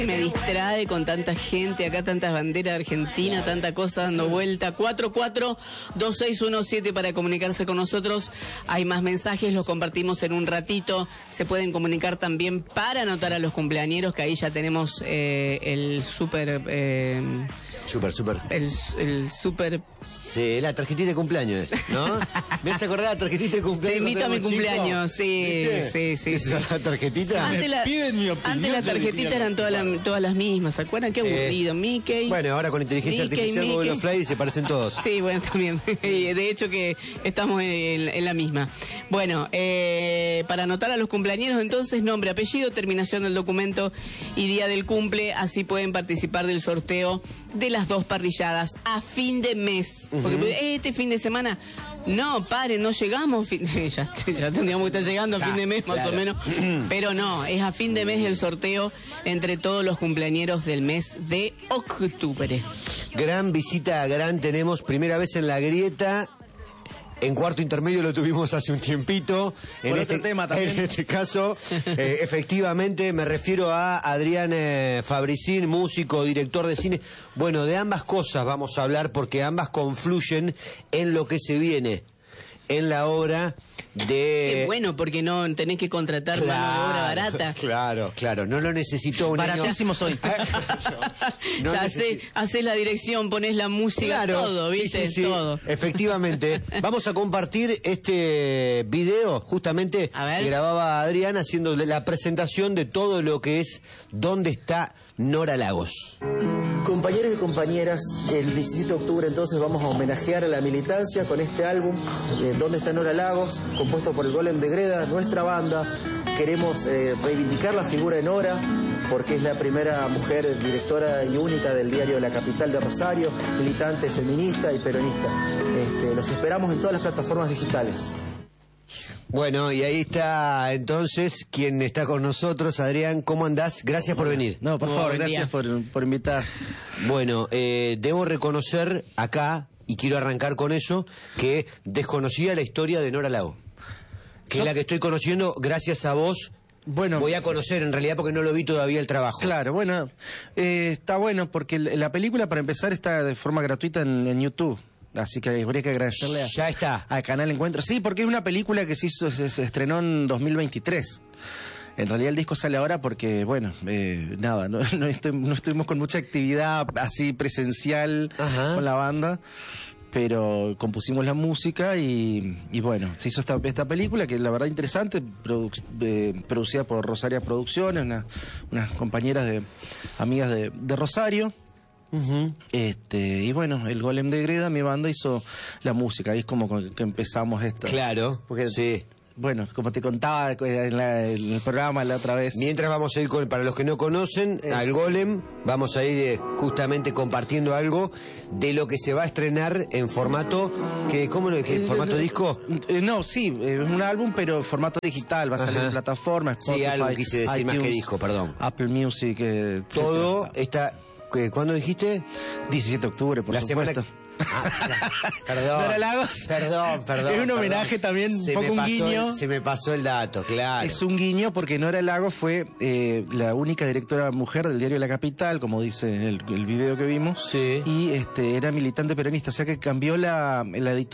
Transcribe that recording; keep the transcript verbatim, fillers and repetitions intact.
Me distrae con tanta gente, acá tantas banderas argentinas, tanta cosa dando vuelta. cuatro cuatro dos seis uno siete para comunicarse con nosotros. Hay más mensajes, los compartimos en un ratito. Se pueden comunicar también para anotar a los cumpleañeros, que ahí ya tenemos eh, el súper... Eh, súper, súper. El, el súper... Sí, la tarjetita de cumpleaños, ¿no? ¿Me has acordado la tarjetita de cumpleaños? Te invito a mi cumpleaños, sí, sí, sí, sí. ¿La tarjetita? Antes la, piden mi opinión, antes la tarjetita eran todas, la, todas las mismas, ¿se acuerdan? Qué aburrido, Sí. Mickey. Bueno, ahora con inteligencia Mickey, artificial, Mickey. Google Fly se parecen todos. Sí, bueno, también. De hecho que estamos en, en la misma. Bueno, eh, para anotar a los cumpleañeros, entonces, nombre, apellido, terminación del documento y día del cumple, así pueden participar del sorteo de las dos parrilladas a fin de mes. Porque Ujú. este fin de semana, no, paren, no llegamos, fin- ya, ya tendríamos que estar llegando a fin de mes más Claro. o menos, pero no, es a fin de mes el sorteo entre todos los cumpleañeros del mes de octubre. Gran visita, gran tenemos, primera vez en La Grieta. En cuarto intermedio lo tuvimos hace un tiempito. En Por este, otro tema también. En este caso, eh, efectivamente, me refiero a Adrián eh, Fabricín, músico, director de cine. Bueno, de ambas cosas vamos a hablar porque ambas confluyen en lo que se viene, en la obra de... Qué bueno, porque no tenés que contratar mano de obra barata. Claro, claro, no lo necesitó un año... Baratísimos hoy. No ya necesi- hace, haces la dirección, pones la música, Claro, todo, sí, ¿viste? sí, sí, Todo. efectivamente. Vamos a compartir este video, justamente, A ver. que grababa Adrián haciendo la presentación de todo lo que es ¿Dónde está Nora Lagos? Compañeros y compañeras, el diecisiete de octubre entonces vamos a homenajear a la militancia con este álbum, eh, ¿Dónde está Nora Lagos?, compuesto por el Golem de Greda, nuestra banda. Queremos eh, reivindicar la figura de Nora, porque es la primera mujer directora y única del diario La Capital de Rosario, militante feminista y peronista. Este, los esperamos en todas las plataformas digitales. Bueno, y ahí está entonces quien está con nosotros. Adrián, ¿cómo andás? Gracias por venir. No, por Muy favor, buen día. gracias por, por invitar. Bueno, eh, debo reconocer acá, y quiero arrancar con eso, que desconocía la historia de Nora Lagos. Que es la que estoy conociendo gracias a vos. Bueno, Voy a conocer en realidad porque no lo vi todavía el trabajo. claro, bueno, eh, está bueno porque el- la película, para empezar, está de forma gratuita en, en YouTube. Así que habría que agradecerle a, Ya está. al canal Encuentro. Sí, porque es una película que se, hizo, se, se estrenó en dos mil veintitrés. En realidad el disco sale ahora porque, bueno, eh, nada, no, no, estoy- no estuvimos con mucha actividad así presencial Ajá. con la banda, pero compusimos la música y, y bueno, se hizo esta, esta película que la verdad interesante, produ- eh, producida por Rosaria Producciones, una- unas compañeras de amigas de, de Rosario. Ujú. Este, y bueno, el Golem de Greda, mi banda, hizo la música, ahí es como que empezamos esto. Claro, Porque, sí. bueno, como te contaba en, la- en el programa la otra vez. Mientras vamos a ir con, para los que no conocen, Eh. al Golem, vamos a ir eh, justamente compartiendo algo de lo que se va a estrenar en formato, que, ¿cómo lo que, Eh, formato eh, disco? eh, no, sí, eh, es un álbum, pero en formato digital, va a salir Ajá. en plataformas, Sí, Spotify, algo quise decir más que iTunes, disco, perdón. Apple Music, eh, Todo etcétera. está, ¿qué, ¿cuándo dijiste? diecisiete de octubre, por La semana supuesto. Ah, perdón. Nora Lagos. Perdón, perdón. Es un perdón. homenaje también, un Se poco me un pasó guiño. el- se me pasó el dato, claro. Es un guiño porque Nora Lagos fue eh, la única directora mujer del diario La Capital, como dice el, el video que vimos, Sí. y este era militante peronista, o sea que cambió la, la editorial.